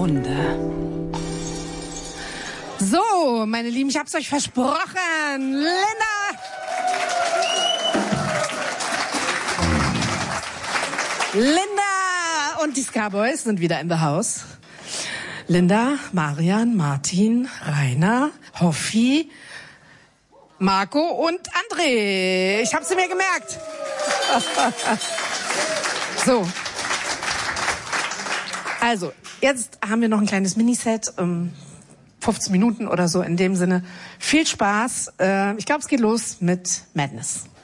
Runde. So, meine Lieben, ich hab's euch versprochen. Linda und die Scarboys sind wieder in the house. Linda, Marian, Martin, Rainer, Hoffi, Marco und André. Ich habe sie mir gemerkt. So. Also, jetzt haben wir noch ein kleines Miniset, 15 Minuten oder so in dem Sinne. Viel Spaß. Ich glaube, es geht los mit Madness.